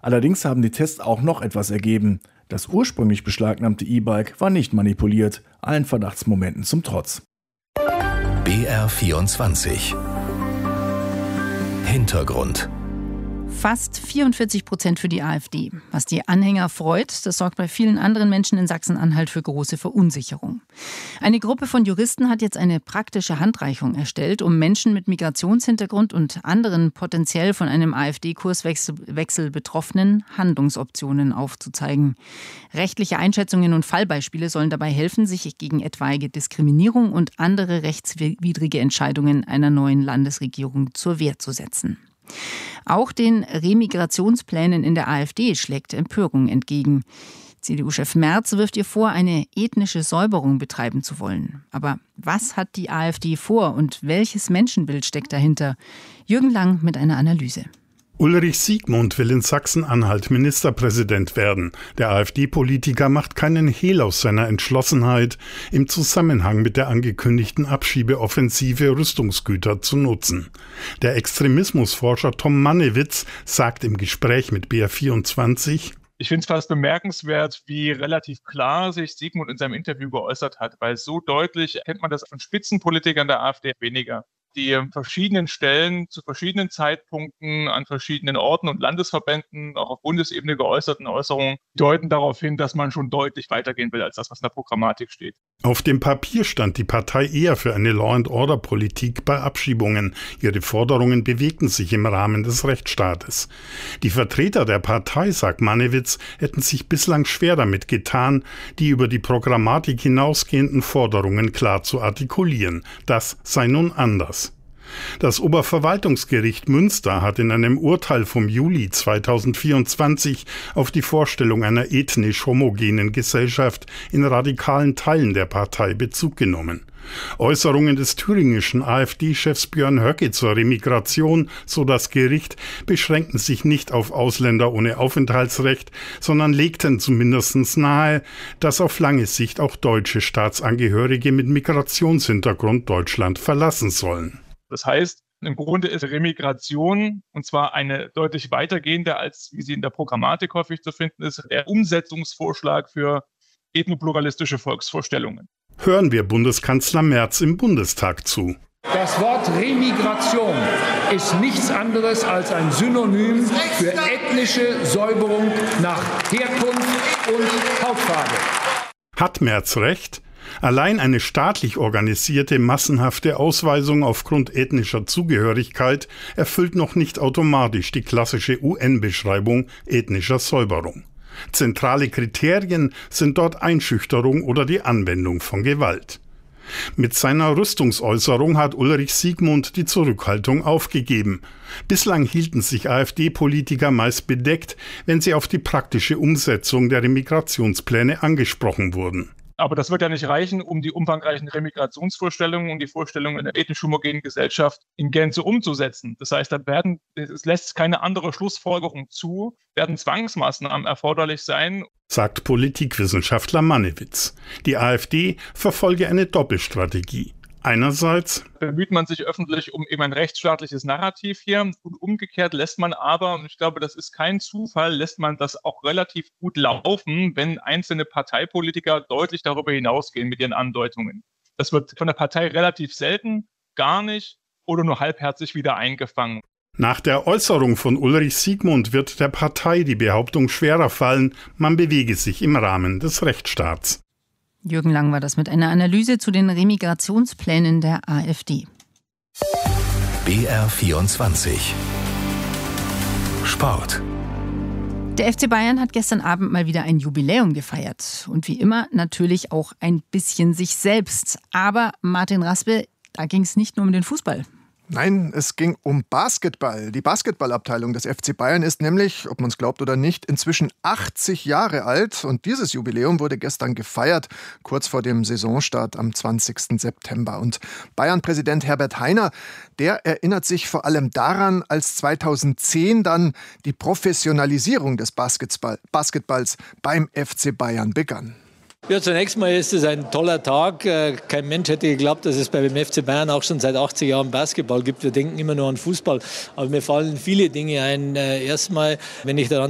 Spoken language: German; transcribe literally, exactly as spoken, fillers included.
Allerdings haben die Tests auch noch etwas ergeben. Das ursprünglich beschlagnahmte E-Bike war nicht manipuliert, allen Verdachtsmomenten zum Trotz. B R vierundzwanzig Hintergrund. Fast vierundvierzig Prozent für die AfD. Was die Anhänger freut, das sorgt bei vielen anderen Menschen in Sachsen-Anhalt für große Verunsicherung. Eine Gruppe von Juristen hat jetzt eine praktische Handreichung erstellt, um Menschen mit Migrationshintergrund und anderen potenziell von einem AfD-Kurswechsel Betroffenen Handlungsoptionen aufzuzeigen. Rechtliche Einschätzungen und Fallbeispiele sollen dabei helfen, sich gegen etwaige Diskriminierung und andere rechtswidrige Entscheidungen einer neuen Landesregierung zur Wehr zu setzen. Auch den Remigrationsplänen in der AfD schlägt Empörung entgegen. C D U-Chef Merz wirft ihr vor, eine ethnische Säuberung betreiben zu wollen. Aber was hat die AfD vor und welches Menschenbild steckt dahinter? Jürgen Lang mit einer Analyse. Ulrich Siegmund will in Sachsen-Anhalt Ministerpräsident werden. Der AfD-Politiker macht keinen Hehl aus seiner Entschlossenheit, im Zusammenhang mit der angekündigten Abschiebeoffensive Rüstungsgüter zu nutzen. Der Extremismusforscher Tom Mannewitz sagt im Gespräch mit B R vierundzwanzig: Ich finde es fast bemerkenswert, wie relativ klar sich Siegmund in seinem Interview geäußert hat, weil so deutlich kennt man das von Spitzenpolitikern der AfD weniger. Die verschiedenen Stellen zu verschiedenen Zeitpunkten an verschiedenen Orten und Landesverbänden, auch auf Bundesebene geäußerten Äußerungen, deuten darauf hin, dass man schon deutlich weitergehen will, als das, was in der Programmatik steht. Auf dem Papier stand die Partei eher für eine Law-and-Order-Politik bei Abschiebungen. Ihre Forderungen bewegten sich im Rahmen des Rechtsstaates. Die Vertreter der Partei, sagt Mannewitz, hätten sich bislang schwer damit getan, die über die Programmatik hinausgehenden Forderungen klar zu artikulieren. Das sei nun anders. Das Oberverwaltungsgericht Münster hat in einem Urteil vom Juli zweitausendvierundzwanzig auf die Vorstellung einer ethnisch homogenen Gesellschaft in radikalen Teilen der Partei Bezug genommen. Äußerungen des thüringischen AfD-Chefs Björn Höcke zur Remigration, so das Gericht, beschränkten sich nicht auf Ausländer ohne Aufenthaltsrecht, sondern legten zumindest nahe, dass auf lange Sicht auch deutsche Staatsangehörige mit Migrationshintergrund Deutschland verlassen sollen. Das heißt, im Grunde ist Remigration, und zwar eine deutlich weitergehende, als wie sie in der Programmatik häufig zu finden ist, der Umsetzungsvorschlag für ethnopluralistische Volksvorstellungen. Hören wir Bundeskanzler Merz im Bundestag zu. Das Wort Remigration ist nichts anderes als ein Synonym für ethnische Säuberung nach Herkunft und Hautfarbe. Hat Merz recht? Allein eine staatlich organisierte, massenhafte Ausweisung aufgrund ethnischer Zugehörigkeit erfüllt noch nicht automatisch die klassische U N-Beschreibung ethnischer Säuberung. Zentrale Kriterien sind dort Einschüchterung oder die Anwendung von Gewalt. Mit seiner Rüstungsäußerung hat Ulrich Siegmund die Zurückhaltung aufgegeben. Bislang hielten sich AfD-Politiker meist bedeckt, wenn sie auf die praktische Umsetzung der Remigrationspläne angesprochen wurden. Aber das wird ja nicht reichen, um die umfangreichen Remigrationsvorstellungen und die Vorstellungen einer ethnisch homogenen Gesellschaft in Gänze umzusetzen. Das heißt, da werden, es lässt keine andere Schlussfolgerung zu, werden Zwangsmaßnahmen erforderlich sein, sagt Politikwissenschaftler Mannewitz. Die AfD verfolge eine Doppelstrategie. Einerseits bemüht man sich öffentlich um eben ein rechtsstaatliches Narrativ hier und umgekehrt lässt man aber, und ich glaube, das ist kein Zufall, lässt man das auch relativ gut laufen, wenn einzelne Parteipolitiker deutlich darüber hinausgehen mit ihren Andeutungen. Das wird von der Partei relativ selten, gar nicht oder nur halbherzig wieder eingefangen. Nach der Äußerung von Ulrich Siegmund wird der Partei die Behauptung schwerer fallen, man bewege sich im Rahmen des Rechtsstaats. Jürgen Lang war das mit einer Analyse zu den Remigrationsplänen der AfD. B R vierundzwanzig Sport. Der F C Bayern hat gestern Abend mal wieder ein Jubiläum gefeiert. Und wie immer natürlich auch ein bisschen sich selbst. Aber Martin Raspe, da ging es nicht nur um den Fußball. Nein, es ging um Basketball. Die Basketballabteilung des F C Bayern ist nämlich, ob man es glaubt oder nicht, inzwischen achtzig Jahre alt. Und dieses Jubiläum wurde gestern gefeiert, kurz vor dem Saisonstart am zwanzigsten September. Und Bayern-Präsident Herbert Hainer, der erinnert sich vor allem daran, als zweitausendzehn dann die Professionalisierung des Basketball, Basketballs beim F C Bayern begann. Ja, zunächst mal ist es ein toller Tag. Kein Mensch hätte geglaubt, dass es beim F C Bayern auch schon seit achtzig Jahren Basketball gibt. Wir denken immer nur an Fußball. Aber mir fallen viele Dinge ein. Erstmal, wenn ich daran